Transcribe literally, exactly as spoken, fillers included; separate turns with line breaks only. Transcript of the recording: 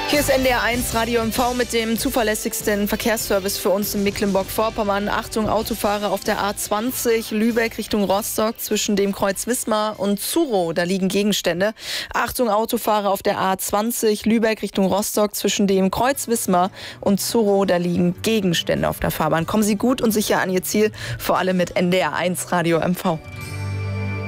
Hier ist N D R eins Radio M V mit dem zuverlässigsten Verkehrsservice für uns in Mecklenburg-Vorpommern. Achtung, Autofahrer auf der A zwanzig Lübeck Richtung Rostock zwischen dem Kreuz Wismar und Zurow. Da liegen Gegenstände. Achtung, Autofahrer auf der A zwanzig Lübeck Richtung Rostock zwischen dem Kreuz Wismar und Zurow. Da liegen Gegenstände auf der Fahrbahn. Kommen Sie gut und sicher an Ihr Ziel, vor allem mit N D R eins Radio M V.